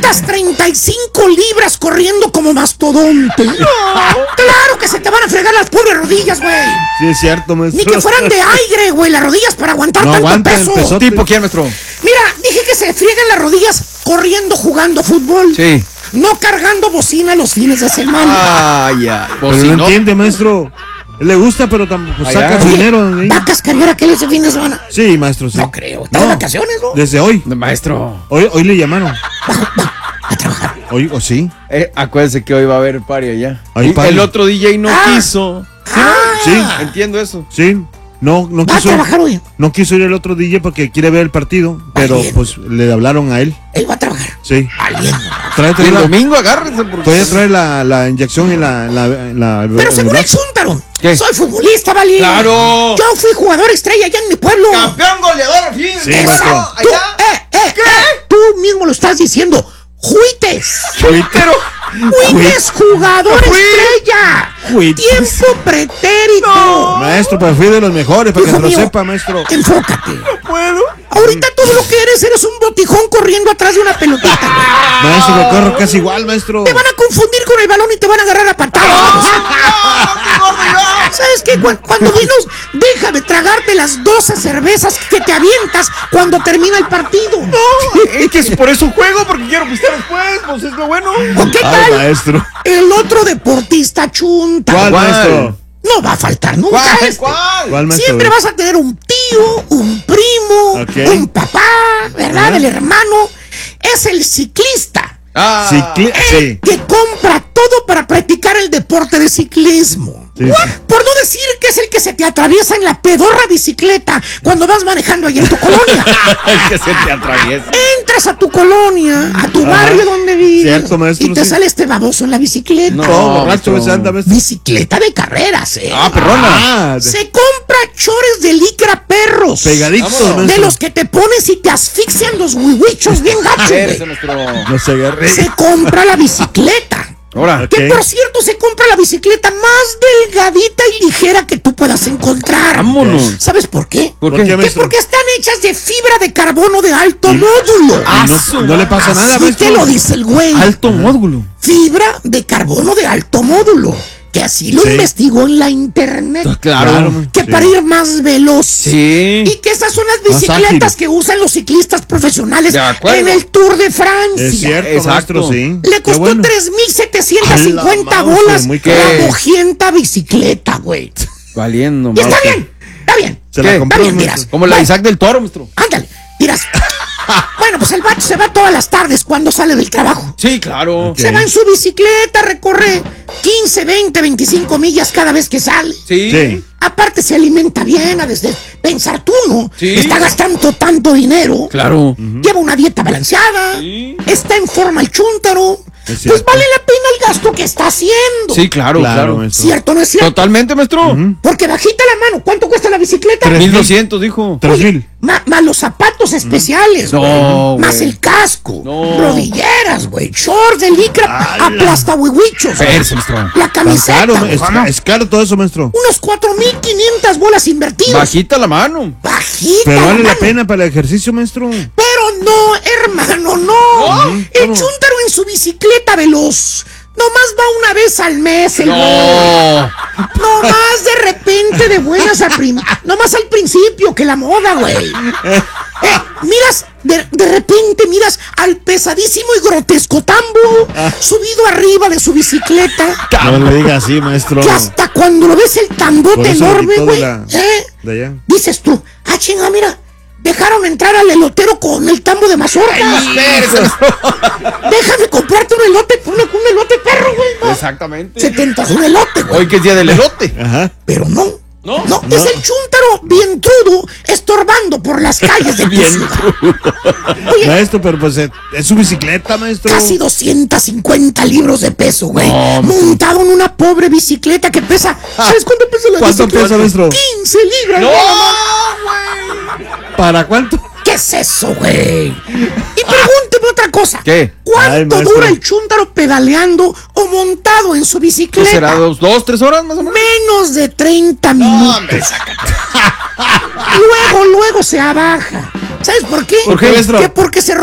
235 libras corriendo como mastodonte. Claro que se te van a fregar las pobres rodillas, güey. Sí, es cierto, maestro. Ni que fueran de aire, güey, las rodillas para aguantar tanto peso. ¿Tipo quién, maestro? Mira, dije que se friegan las rodillas corriendo, jugando fútbol. Sí. No cargando bocina los fines de semana. Ya. Pero no entiende, maestro. Le gusta, pero tampoco saca su dinero. ¿Va a cascarear aquel ese fin de semana? Sí, maestro, sí. No creo. ¿Está de vacaciones, no? Desde hoy. Maestro. Hoy le llamaron. A trabajar. Hoy, ¿o sí? Acuérdese que hoy va a haber party allá. Hay party. El otro DJ no quiso. Sí. Entiendo eso. Sí. No ¿Va a quiso. trabajar hoy? No quiso ir el otro DJ porque quiere ver el partido. Pero Bien. pues le hablaron a él. Él va a trabajar. Sí. Valiendo. El domingo agárrense. Todavía trae la inyección y la Pero según el Chúntaro. ¿Qué? Soy futbolista, Vali. ¡Claro! Yo fui jugador estrella allá en mi pueblo. ¡Campeón goleador! ¡Fin! Sí, Eso. maestro. Tú, ¿Allá? tú mismo lo estás diciendo. ¡Juites! Pero... ¡Juites, jugador Fui. estrella! Juites. ¡Tiempo pretérito! Maestro, pues fui de los mejores, para que Hijo se lo mío, sepa, maestro. Enfócate. ¿Puedo? Ahorita todo lo que eres un botijón corriendo atrás de una pelotita, güey. Maestro, lo corro casi igual, maestro. Te van a confundir con el balón y te van a agarrar a patadas. ¿Sabes qué? Cuando menos deja de tragarte las 12 cervezas que te avientas cuando termina el partido. Es que es por eso juego, porque quiero pistear después, pues es lo bueno. ¿O qué Ay, tal? maestro. El otro deportista chunta. ¿Cuál, ¿Cuál? maestro? No va a faltar nunca. ¿Cuál, maestro? Siempre vas a tener un tío, un primo, Ok. un papá, ¿verdad? Ajá. El hermano. Es el ciclista. Sí. Que compra todo para practicar el deporte de ciclismo. Sí, sí. Por no decir que es el que se te atraviesa en la pedorra bicicleta cuando vas manejando ahí en tu colonia. El que se te atraviesa. Entras a tu colonia, a tu barrio donde vives. Cierto, maestro, y te sí. sale este baboso en la bicicleta. No, Todo borracho maestro. ese anda, maestro. Bicicleta de carreras, Perrona. Se compra chores de licra perros. Pegaditos, Vámonos. maestro. De los que te pones y te asfixian los huihuichos bien gachos, Espérese, güey. maestro. No se agarre. Se compra la bicicleta. Ahora. Que Ok. por cierto se compra la bicicleta más delgadita y ligera que tú puedas encontrar. Vámonos. ¿Sabes por qué? ¿Por ¿Por qué? qué, Que maestro? porque están hechas de fibra de carbono de alto módulo. No le pasa nada, Así maestro. te lo dice el güey. Alto módulo. Fibra de carbono de alto módulo. Que así lo Sí. investigó en la internet. Claro. Que Sí. para ir más veloz. Sí. Y que esas son las Más bicicletas ágil. que usan los ciclistas profesionales De acuerdo. en el Tour de Francia. Es cierto, Exacto. maestro, sí. Le Qué costó bueno. 3,750 A la bolas mouse, muy caro. la mojienta bicicleta, güey. Valiendo, Y está maestro. bien, está bien. Se ¿Qué? la Está compró, bien, maestro. miras. Como la Isaac del Toro, maestro. Ándale, miras. Bueno, pues el vato se va todas las tardes cuando sale del trabajo. Sí, claro. Ok. Se va en su bicicleta, recorre 15, 20, 25 millas cada vez que sale. Sí. Sí. Aparte se alimenta bien, a desde pensar tú, ¿no? Sí. Está gastando tanto dinero. Claro. Lleva una dieta balanceada. Sí. Está en forma el chúntaro. Es Pues cierto. vale la pena el gasto que está haciendo. Sí, claro, Claro, claro. maestro. ¿Cierto o no es cierto? Totalmente, maestro. Porque bajita la mano, ¿cuánto cuesta la bicicleta? 1200, dijo. 3,000. Más los zapatos especiales, No, güey. Más güey. el casco. No. Rodilleras, güey. Shorts de licra aplasta huihuichos. Espérese, maestro. La Tan camiseta. caro, güey. es caro todo eso, maestro. Unos 4,500 bolas invertidas. Bajita la mano. Bajita. Pero vale la mano. pena para el ejercicio, maestro. Pero no, hermano, no. El ¿Cómo? chúntaro en su bicicleta veloz. Nomás va una vez al mes el güey. No. Nomás de repente de buenas nomás al principio que la moda, güey. Miras, de repente miras al pesadísimo y grotesco Tambo subido arriba de su bicicleta. No le diga así, maestro. Que hasta cuando lo ves el Por tambote eso le enorme, quitó güey. de allá. Dices tú, chinga, mira. Dejaron entrar al elotero con el tambo de mazorca. Déjame comprarte un elote, un elote perro, güey. ¿no? Exactamente. 70 es un elote, güey. Hoy que es día del elote. Ajá. Pero no. ¿No? No, es el chúntaro bien trudo estorbando por las calles de tu Bien ciudad. Oye, Maestro, pero pues es su bicicleta, maestro. casi 250 libros de peso, güey. No, Montado en una pobre bicicleta que pesa. ¿Sabes cuánto pesa la ¿Cuánto bicicleta? pesa, maestro? 15 libras. ¡No, güey. güey! ¿Para cuánto? ¿Qué es eso, güey? Y pregúnteme otra cosa. ¿Qué? Ay, ¿Cuánto maestro. dura el chúntaro pedaleando o montado en su ¿Qué bicicleta? será? ¿2, 3 horas más o menos? Menos de 30 minutos. Luego se abaja. ¿Sabes por qué? ¿Por qué, maestro? Que porque se